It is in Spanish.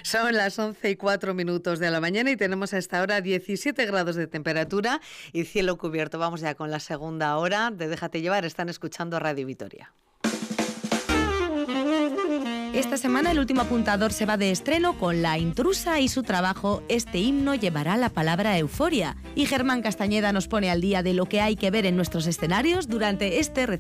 Son las 11:04 de la mañana y tenemos a esta hora 17 grados de temperatura y cielo cubierto. Vamos ya con la segunda hora de Déjate Llevar. Están escuchando Radio Vitoria. Esta semana el último apuntador se va de estreno con La Intrusa y su trabajo Este himno llevará la palabra euforia. Y Germán Castañeda nos pone al día de lo que hay que ver en nuestros escenarios durante este